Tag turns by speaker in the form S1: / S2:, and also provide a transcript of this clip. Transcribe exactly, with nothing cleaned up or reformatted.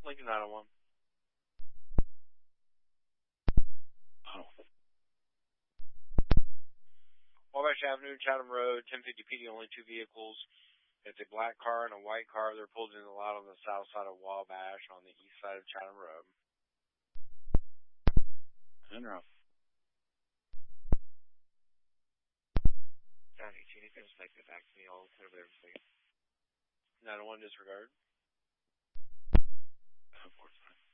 S1: Lincoln nine oh one.
S2: Oh.
S1: Wabash Avenue, Chatham Road, ten fifty P D, only two vehicles. It's a black car and a white car. They're pulled in the lot on the south side of Wabash on the east side of Chatham Road.
S2: And off.
S3: Down eighteen, you can just make it back to me. I'll turn over everything.
S1: nine oh one disregard.
S2: Of course.